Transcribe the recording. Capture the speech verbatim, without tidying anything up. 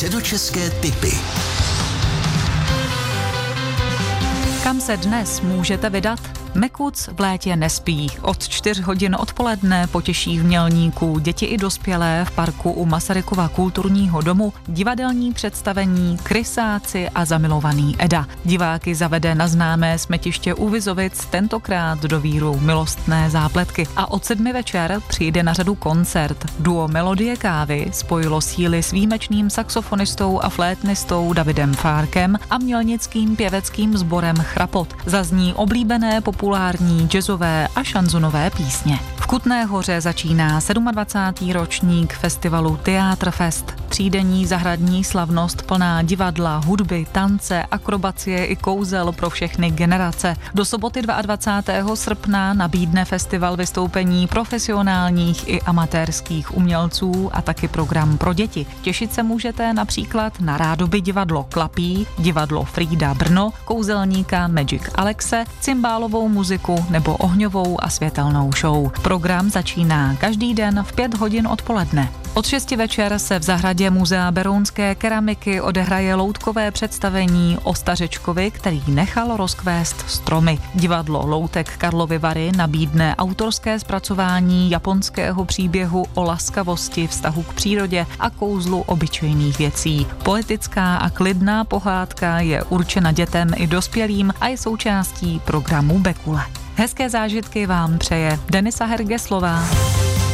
Středočeské tipy. Kam se dnes můžete vydat? Mekuc v létě nespí. Od čtyř hodin odpoledne potěší v Mělníku děti i dospělé v parku u Masarykova kulturního domu divadelní představení Krysáci a zamilovaný Eda. Diváky zavede na známé smetiště u Vizovic, tentokrát do víru milostné zápletky. A od sedmi večer přijde na řadu koncert. Duo Melodie kávy spojilo síly s výjimečným saxofonistou a flétnistou Davidem Fárkem a mělnickým pěveckým sborem Chrapot. Zazní oblíbené populární populární jazzové a šanzonové písně. V Kutné Hoře začíná dvacátý sedmý ročník festivalu Teatr Fest. Třídenní zahradní slavnost plná divadla, hudby, tance, akrobacie i kouzel pro všechny generace. Do soboty dvacátého druhého srpna nabídne festival vystoupení profesionálních i amatérských umělců a taky program pro děti. Těšit se můžete například na rádoby divadlo Klapí, divadlo Frida Brno, kouzelníka Magic Alexe, cymbálovou muziku nebo ohňovou a světelnou show. Program začíná každý den v pět hodin odpoledne. Od šesti večer se v zahradě Muzea berounské keramiky odehraje loutkové představení o stařečkovi, který nechal rozkvést stromy. Divadlo Loutek Karlovy Vary nabídne autorské zpracování japonského příběhu o laskavosti, vztahu k přírodě a kouzlu obyčejných věcí. Poetická a klidná pohádka je určena dětem i dospělým a je součástí programu Bekule. Hezké zážitky vám přeje Denisa Hergeslová.